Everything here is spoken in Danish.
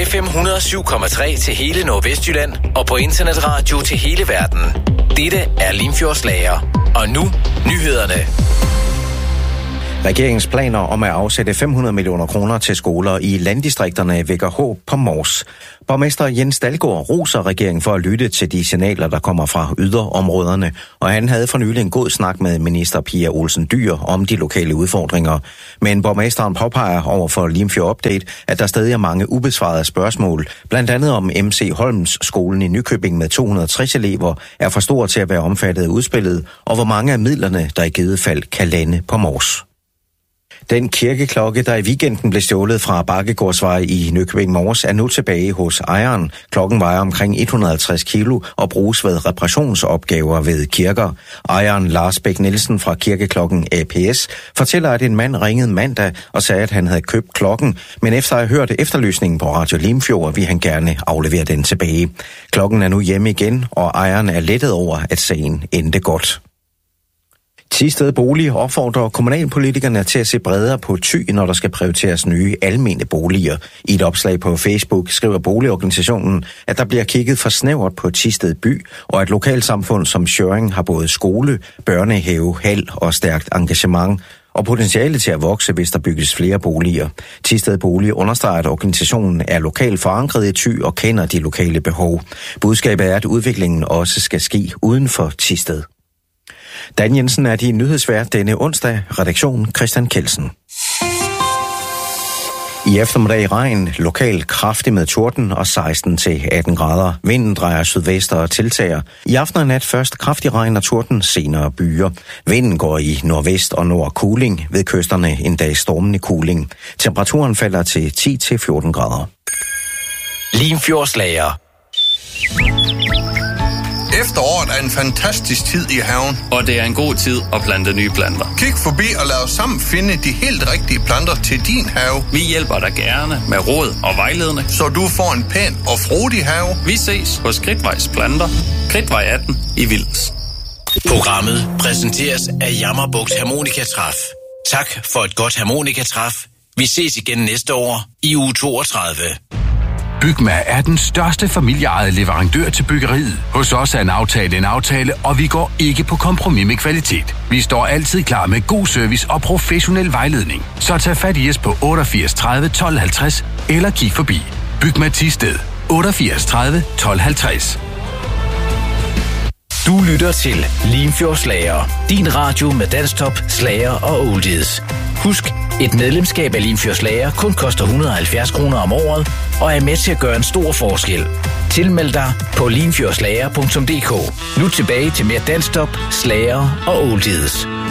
FM 107,3 til hele Nordvestjylland og på internetradio til hele verden. Dette er Limfjordslager. Og nu nyhederne. Regeringens planer om at afsætte 500 millioner kroner til skoler i landdistrikterne vækker håb på Mors. Borgmester Jens Dalgaard roser regeringen for at lytte til de signaler, der kommer fra yderområderne, og han havde for nylig en god snak med minister Pia Olsen Dyhr om de lokale udfordringer. Men borgmesteren påpeger over for Limfjord Update, at der stadig er mange ubesvarede spørgsmål, blandt andet om MC Holms skolen i Nykøbing med 260 elever er for stor til at være omfattet af udspillet, og hvor mange af midlerne, der i givet fald kan lande på Mors. Den kirkeklokke, der i weekenden blev stjålet fra Bakkegårdsvej i Nykøbing Mors, er nu tilbage hos ejeren. Klokken vejer omkring 150 kilo og bruges ved reparationsopgaver ved kirker. Ejeren Lars Bæk Nielsen fra kirkeklokken APS fortæller, at en mand ringede mandag og sagde, at han havde købt klokken, men efter at have hørt efterlysningen på Radio Limfjord, vil han gerne aflevere den tilbage. Klokken er nu hjemme igen, og ejeren er lettet over, at sagen endte godt. Thisted Bolig opfordrer kommunalpolitikerne til at se bredere på Thy, når der skal prioriteres nye almene boliger. I et opslag på Facebook skriver boligorganisationen, at der bliver kigget for snævert på Thisted by, og at lokalsamfund som Schøring har både skole, børnehave, hal og stærkt engagement, og potentiale til at vokse, hvis der bygges flere boliger. Thisted Bolig understreger, at organisationen er lokalt forankret i Thy og kender de lokale behov. Budskabet er, at udviklingen også skal ske uden for Thisted. Dan Jensen er din nyhedsvært denne onsdag. Redaktion Christian Kelsen. I eftermiddag regn, lokalt kraftig med torden og 16-18 grader. Vinden drejer sydvest og tiltager. I aften og nat først kraftig regn og torden, senere byer. Vinden går i nordvest og nord kuling, ved kysterne en dag stormende kuling. Temperaturen falder til 10-14 grader. Limfjordslager. Efteråret er en fantastisk tid i haven. Og det er en god tid at plante nye planter. Kig forbi og lad os sammen finde de helt rigtige planter til din have. Vi hjælper dig gerne med råd og vejledning, så du får en pæn og frodig have. Vi ses hos Kridtvejs Planter, Kridtvej 18 i Vils. Programmet præsenteres af Jammerbugt Harmonikatræf. Tak for et godt harmonikatræf. Vi ses igen næste år i uge 32. Bygma er den største familieejede leverandør til byggeriet. Hos os er en aftale, og vi går ikke på kompromis med kvalitet. Vi står altid klar med god service og professionel vejledning. Så tag fat i os på 88 30 12 50 eller kig forbi. Bygma Thisted 88 30 12 50. Du lytter til Limfjordslager, din radio med danstop, slager og oldies. Husk, et medlemskab af Limfjordslager kun koster 170 kroner om året og er med til at gøre en stor forskel. Tilmeld dig på limfjordslager.dk. Nu tilbage til mere danstop, slager og oldies.